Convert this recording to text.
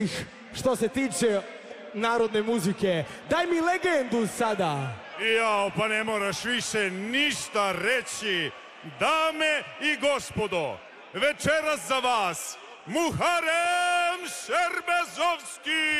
što se tiče narodne muzike. Daj mi legendu sada. Jao, pa ne moraš više ništa reći. Dame i gospodo, večeras za vas Muharem Šerbezovski!